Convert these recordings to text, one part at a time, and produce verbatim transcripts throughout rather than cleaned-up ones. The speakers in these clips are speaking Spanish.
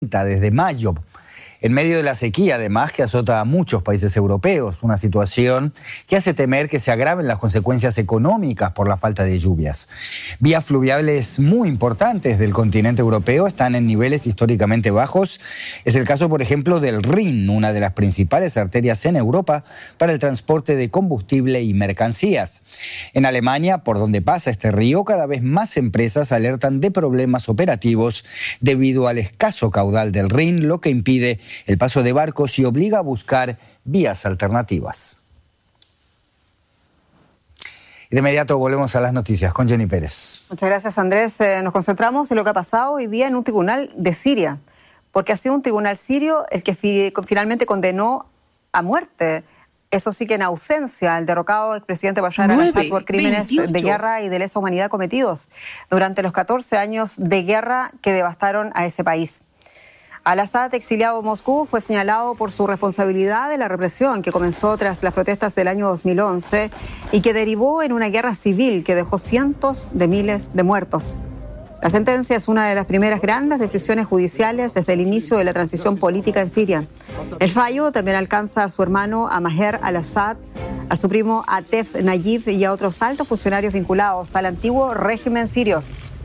desde mayo, en medio de la sequía, además, que azota a muchos países europeos, una situación que hace temer que se agraven las consecuencias económicas por la falta de lluvias. Vías fluviales muy importantes del continente europeo están en niveles históricamente bajos. Es el caso, por ejemplo, del Rin, una de las principales arterias en Europa para el transporte de combustible y mercancías. En Alemania, por donde pasa este río, cada vez más empresas alertan de problemas operativos debido al escaso caudal del Rin, lo que impide el paso de barcos y obliga a buscar vías alternativas. Y de inmediato volvemos a las noticias con Jenny Pérez. Muchas gracias, Andrés. Eh, nos concentramos en lo que ha pasado hoy día en un tribunal de Siria, porque ha sido un tribunal sirio el que fi- finalmente condenó a muerte, eso sí que en ausencia, al derrocado expresidente Bashar al-Assad por crímenes veintiocho de guerra y de lesa humanidad cometidos durante los catorce años de guerra que devastaron a ese país. Al-Assad, exiliado en Moscú, fue señalado por su responsabilidad de la represión que comenzó tras las protestas del año dos mil once y que derivó en una guerra civil que dejó cientos de miles de muertos. La sentencia es una de las primeras grandes decisiones judiciales desde el inicio de la transición política en Siria. El fallo también alcanza a su hermano a Maher al-Assad, a su primo Atef Nayib y a otros altos funcionarios vinculados al antiguo régimen sirio.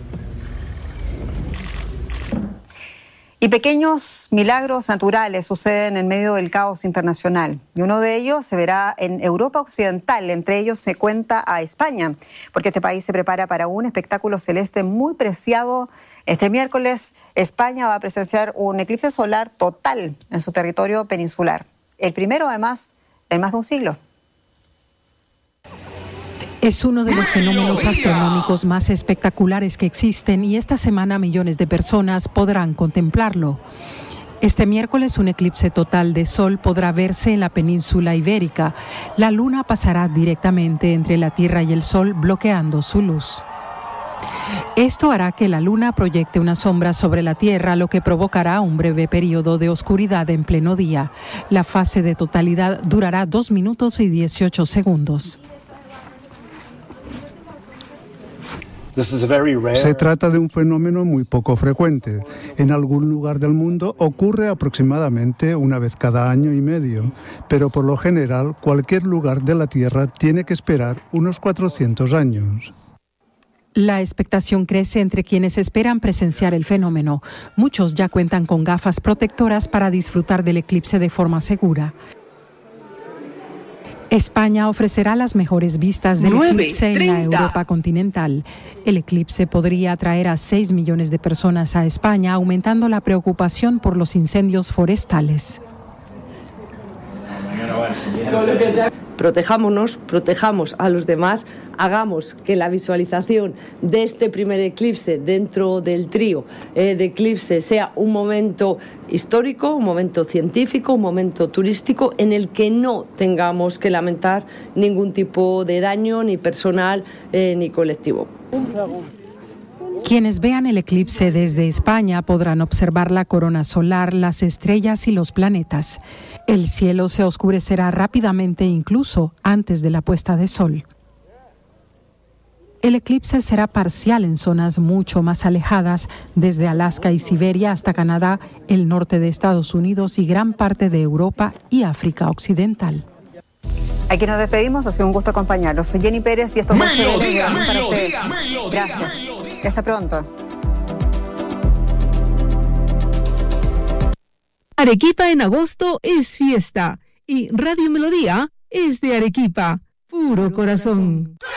Y pequeños milagros naturales suceden en medio del caos internacional. Y uno de ellos se verá en Europa Occidental. Entre ellos se cuenta a España, porque este país se prepara para un espectáculo celeste muy preciado. Este miércoles, España va a presenciar un eclipse solar total en su territorio peninsular. El primero, además, en más de un siglo. Es uno de los fenómenos astronómicos más espectaculares que existen y esta semana millones de personas podrán contemplarlo. Este miércoles un eclipse total de sol podrá verse en la península ibérica. La luna pasará directamente entre la Tierra y el Sol, bloqueando su luz. Esto hará que la luna proyecte una sombra sobre la Tierra, lo que provocará un breve periodo de oscuridad en pleno día. La fase de totalidad durará dos minutos y dieciocho segundos. Se trata de un fenómeno muy poco frecuente. En algún lugar del mundo ocurre aproximadamente una vez cada año y medio, pero por lo general cualquier lugar de la Tierra tiene que esperar unos cuatrocientos años. La expectación crece entre quienes esperan presenciar el fenómeno. Muchos ya cuentan con gafas protectoras para disfrutar del eclipse de forma segura. España ofrecerá las mejores vistas del eclipse en la Europa continental. El eclipse podría atraer a seis millones de personas a España, aumentando la preocupación por los incendios forestales. Protejámonos, protejamos a los demás, hagamos que la visualización de este primer eclipse dentro del trío eh, de eclipse sea un momento histórico, un momento científico, un momento turístico en el que no tengamos que lamentar ningún tipo de daño ni personal eh, ni colectivo. Quienes vean el eclipse desde España podrán observar la corona solar, las estrellas y los planetas. El cielo se oscurecerá rápidamente incluso antes de la puesta de sol. El eclipse será parcial en zonas mucho más alejadas, desde Alaska y Siberia hasta Canadá, el norte de Estados Unidos y gran parte de Europa y África Occidental. Aquí nos despedimos, ha sido un gusto acompañarlos. Soy Jenny Pérez y esto es Melodía, para Melodía, ustedes. Melodía, Gracias. Melodía. Hasta pronto. Arequipa en agosto es fiesta y Radio Melodía es de Arequipa, puro corazón.